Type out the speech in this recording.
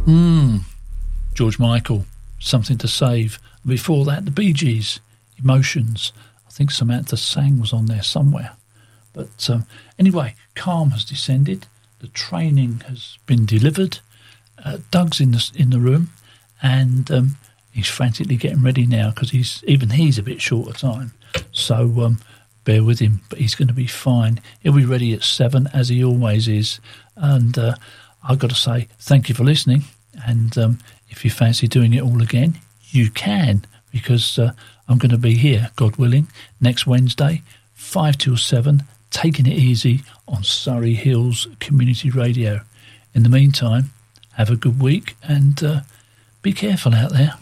George Michael, Something to Save. Before that, the Bee Gees, Emotions. I think Samantha Sang was on there somewhere. But anyway, calm has descended. The training has been delivered. Doug's in the room, and he's frantically getting ready now because he's a bit short of time. So bear with him, but he's going to be fine. He'll be ready at 7, as he always is. And I've got to say thank you for listening. And if you fancy doing it all again, you can, because I'm going to be here, God willing, next Wednesday, 5 till 7, taking it easy on Surrey Hills Community Radio. In the meantime, have a good week and be careful out there.